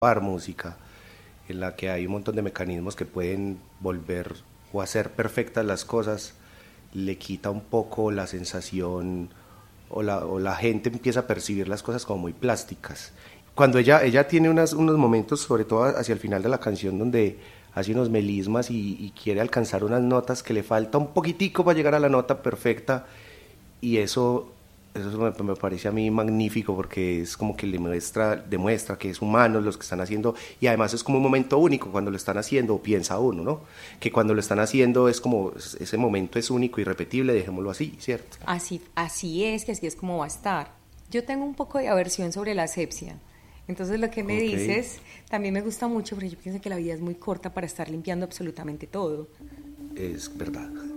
música, en la que hay un montón de mecanismos que pueden volver o hacer perfectas las cosas, le quita un poco la sensación o la gente empieza a percibir las cosas como muy plásticas. Cuando ella tiene unos momentos, sobre todo hacia el final de la canción, donde hace unos melismas y quiere alcanzar unas notas que le falta un poquitico para llegar a la nota perfecta, y eso me parece a mí magnífico porque es como que demuestra que es humano los que están haciendo, y además es como un momento único cuando lo están haciendo, o piensa uno, ¿no? Que cuando lo están haciendo es como, ese momento es único, irrepetible, dejémoslo así, ¿cierto? Así es, que así es como va a estar. Yo tengo un poco de aversión sobre la asepsia. Entonces lo que me Ok, dices también me gusta mucho porque yo pienso que la vida es muy corta para estar limpiando absolutamente todo. es verdad.